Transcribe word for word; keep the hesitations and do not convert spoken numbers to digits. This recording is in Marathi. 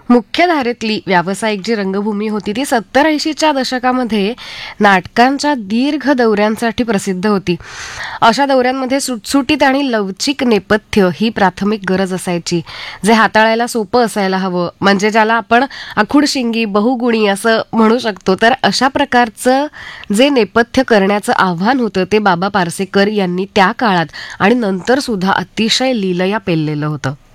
मुख्यधारेतली व्यावसायिक जी रंगभूमी होती ती सत्तर ऐंशीच्या दशकामध्ये नाटकांच्या दीर्घ दौऱ्यांसाठी प्रसिद्ध होती. अशा दौऱ्यांमध्ये सुटसुटीत आणि लवचिक नेपथ्य ही प्राथमिक गरज असायची, जे हाताळायला सोपं असायला हवं, म्हणजे ज्याला आपण आखुडशिंगी बहुगुणी असं म्हणू शकतो. तर अशा प्रकारचं जे नेपथ्य करण्याचं आव्हान होतं ते बाबा पार्सेकर यांनी त्या काळात आणि नंतर सुद्धा अतिशय लीलया पेललेलं होतं.